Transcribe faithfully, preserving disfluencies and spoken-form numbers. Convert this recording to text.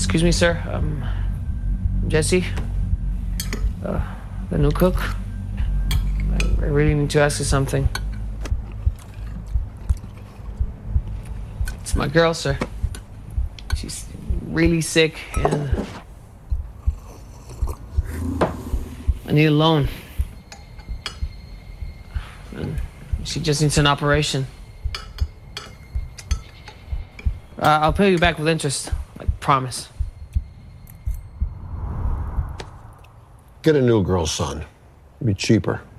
excuse me, sir. Um, Jesse, uh, the new cook. I, I really need to ask you something. It's my girl, sir. She's really sick, and I need a loan. And she just needs an operation. Uh, I'll pay you back with interest, like promise. Get a new girl, son. It'll be cheaper.